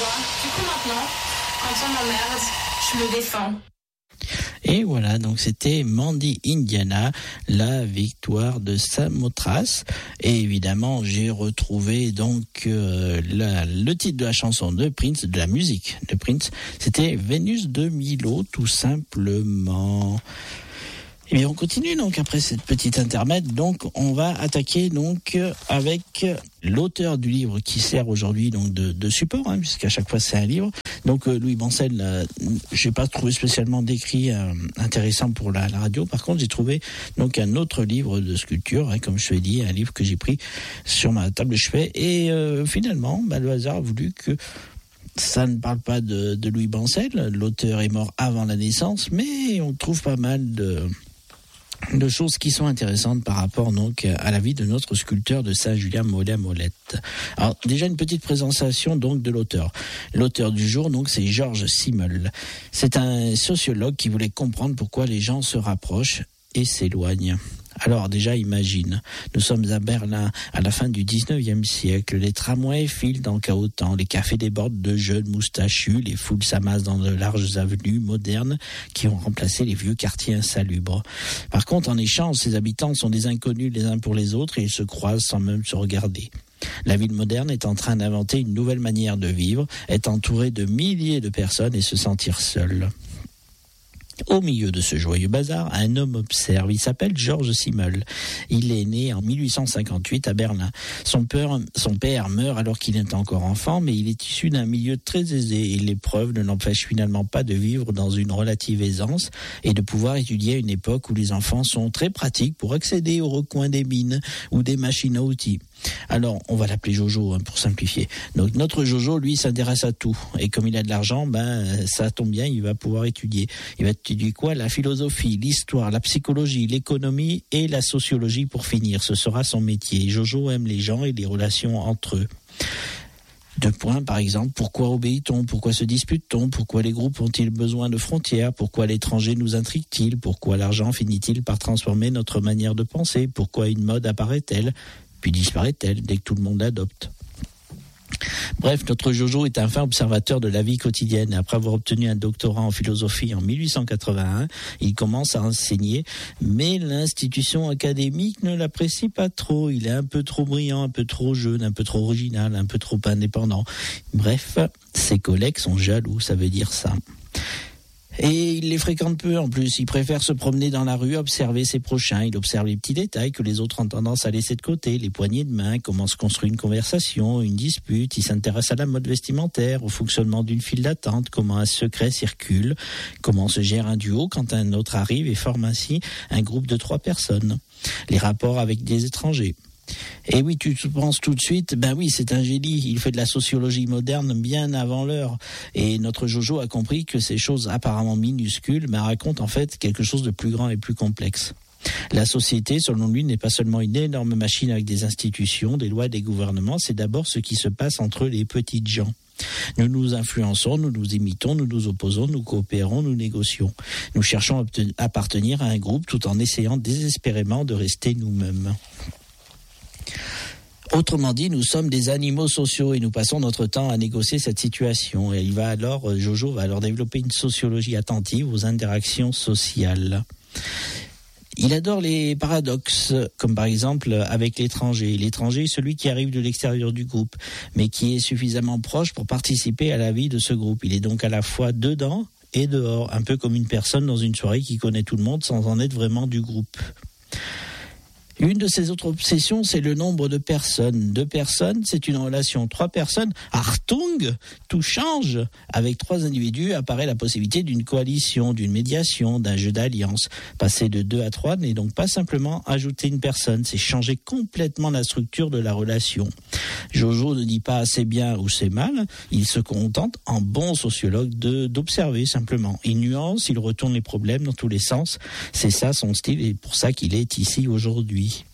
vois. Du coup, maintenant, quand on m'emmerde, je me défends. Et voilà, donc c'était Mandy Indiana, la victoire de Samothrace. Et évidemment, j'ai retrouvé donc le titre de la chanson de Prince, de la musique de Prince. C'était Vénus de Milo, tout simplement. Et bien on continue donc après cette petite intermède. Donc on va attaquer donc avec l'auteur du livre qui sert aujourd'hui donc de support, puisqu'à chaque fois c'est un livre. Donc Louis Bancel, j'ai pas trouvé spécialement d'écrit intéressant pour la radio. Par contre j'ai trouvé donc un autre livre de sculpture, comme je te l'ai dit, un livre que j'ai pris sur ma table de chevet. Et finalement, le hasard a voulu que ça ne parle pas de Louis Bancel. L'auteur est mort avant la naissance, mais on trouve pas mal de choses qui sont intéressantes par rapport donc à la vie de notre sculpteur de Saint-Julien-Mollet-Molette. Alors déjà une petite présentation donc de l'auteur. L'auteur du jour donc c'est Georges Simmel. C'est un sociologue qui voulait comprendre pourquoi les gens se rapprochent et s'éloignent. Alors déjà imagine, nous sommes à Berlin à la fin du 19e siècle, les tramways filent dans Cahotan, les cafés débordent de jeunes moustachus, les foules s'amassent dans de larges avenues modernes qui ont remplacé les vieux quartiers insalubres. Par contre, en échange, ces habitants sont des inconnus les uns pour les autres et ils se croisent sans même se regarder. La ville moderne est en train d'inventer une nouvelle manière de vivre, être entourée de milliers de personnes et se sentir seul. Au milieu de ce joyeux bazar, un homme observe. Il s'appelle Georges Simmel. Il est né en 1858 à Berlin. Son père meurt alors qu'il est encore enfant, mais il est issu d'un milieu très aisé et l'épreuve ne l'empêche finalement pas de vivre dans une relative aisance et de pouvoir étudier à une époque où les enfants sont très pratiques pour accéder aux recoins des mines ou des machines à outils. Alors, on va l'appeler Jojo pour simplifier. Donc notre Jojo, lui, s'intéresse à tout. Et comme il a de l'argent, ça tombe bien, il va pouvoir étudier. Il va étudier quoi ? La philosophie, l'histoire, la psychologie, l'économie et la sociologie pour finir. Ce sera son métier. Jojo aime les gens et les relations entre eux. 2 points, par exemple, pourquoi obéit-on ? Pourquoi se dispute-t-on ? Pourquoi les groupes ont-ils besoin de frontières ? Pourquoi l'étranger nous intrigue-t-il ? Pourquoi l'argent finit-il par transformer notre manière de penser ? Pourquoi une mode apparaît-elle ? Puis disparaît-elle dès que tout le monde l'adopte. Bref, notre Jojo est un fin observateur de la vie quotidienne. Après avoir obtenu un doctorat en philosophie en 1881, il commence à enseigner, mais l'institution académique ne l'apprécie pas trop. Il est un peu trop brillant, un peu trop jeune, un peu trop original, un peu trop indépendant. Bref, ses collègues sont jaloux, ça veut dire ça. Et il les fréquente peu en plus, il préfère se promener dans la rue, observer ses prochains, il observe les petits détails que les autres ont tendance à laisser de côté, les poignées de main, comment se construit une conversation, une dispute, il s'intéresse à la mode vestimentaire, au fonctionnement d'une file d'attente, comment un secret circule, comment se gère un duo quand un autre arrive et forme ainsi un groupe de 3 personnes, les rapports avec des étrangers. Et oui, tu te penses tout de suite, oui, c'est un génie, il fait de la sociologie moderne bien avant l'heure. Et notre Jojo a compris que ces choses apparemment minuscules racontent en fait quelque chose de plus grand et plus complexe. La société, selon lui, n'est pas seulement une énorme machine avec des institutions, des lois et des gouvernements, c'est d'abord ce qui se passe entre les petites gens. Nous nous influençons, nous nous imitons, nous nous opposons, nous coopérons, nous négocions. Nous cherchons à appartenir à un groupe tout en essayant désespérément de rester nous-mêmes. Autrement dit, nous sommes des animaux sociaux et nous passons notre temps à négocier cette situation. Et Jojo va alors développer une sociologie attentive aux interactions sociales. Il adore les paradoxes, comme par exemple avec l'étranger. L'étranger est celui qui arrive de l'extérieur du groupe, mais qui est suffisamment proche pour participer à la vie de ce groupe. Il est donc à la fois dedans et dehors, un peu comme une personne dans une soirée qui connaît tout le monde sans en être vraiment du groupe. Une de ses autres obsessions, c'est le nombre de personnes. 2 personnes, c'est une relation. 3 personnes, Achtung, tout change. Avec 3 individus apparaît la possibilité d'une coalition, d'une médiation, d'un jeu d'alliance. Passer de 2 à 3 n'est donc pas simplement ajouter une personne, c'est changer complètement la structure de la relation. Jojo ne dit pas assez bien ou c'est mal, il se contente, en bon sociologue, d'observer simplement. Il nuance, il retourne les problèmes dans tous les sens. C'est ça son style et pour ça qu'il est ici aujourd'hui.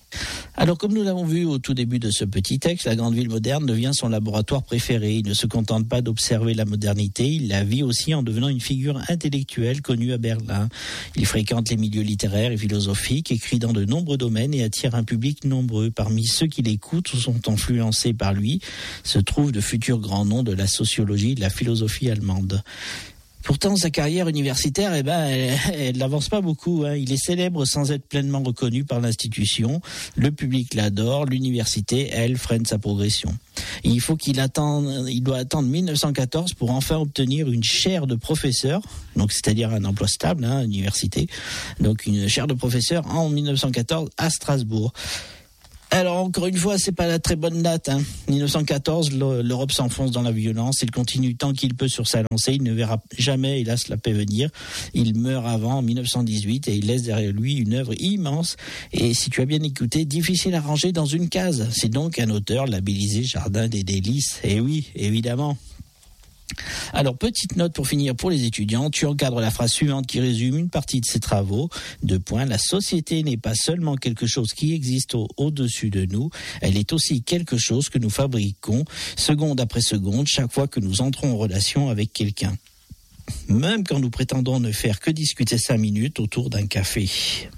Alors, comme nous l'avons vu au tout début de ce petit texte, la grande ville moderne devient son laboratoire préféré. Il ne se contente pas d'observer la modernité, il la vit aussi en devenant une figure intellectuelle connue à Berlin. Il fréquente les milieux littéraires et philosophiques, écrit dans de nombreux domaines et attire un public nombreux. Parmi ceux qui l'écoutent ou sont influencés par lui se trouvent de futurs grands noms de la sociologie et de la philosophie allemande. Pourtant, sa carrière universitaire, elle n'avance pas beaucoup. Il est célèbre sans être pleinement reconnu par l'institution. Le public l'adore. L'université, elle, freine sa progression. Et il doit attendre 1914 pour enfin obtenir une chaire de professeur, donc c'est-à-dire un emploi stable, à l'université. Donc une chaire de professeur en 1914 à Strasbourg. Alors, encore une fois, c'est pas la très bonne date. 1914, l'Europe s'enfonce dans la violence. Il continue tant qu'il peut sur sa lancée. Il ne verra jamais, hélas, la paix venir. Il meurt en 1918 et il laisse derrière lui une œuvre immense. Et si tu as bien écouté, difficile à ranger dans une case. C'est donc un auteur labellisé Jardin des délices. Et oui, évidemment. Alors, petite note pour finir pour les étudiants, tu encadres la phrase suivante qui résume une partie de ces travaux. La société n'est pas seulement quelque chose qui existe au-dessus de nous, elle est aussi quelque chose que nous fabriquons, seconde après seconde, chaque fois que nous entrons en relation avec quelqu'un. Même quand nous prétendons ne faire que discuter 5 minutes autour d'un café.